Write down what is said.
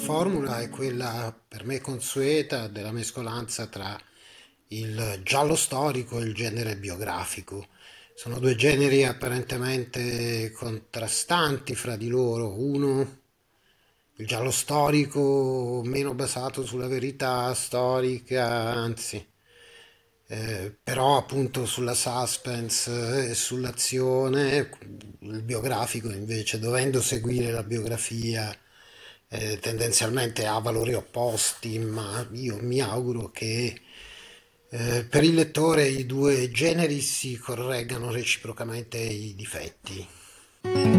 formula è quella per me consueta della mescolanza tra il giallo storico e il genere biografico. Sono due generi apparentemente contrastanti fra di loro. Uno, il giallo storico, meno basato sulla verità storica, anzi, però appunto sulla suspense e sull'azione, il biografico invece, dovendo seguire la biografia, tendenzialmente ha valori opposti, ma io mi auguro che per il lettore i due generi si correggano reciprocamente i difetti.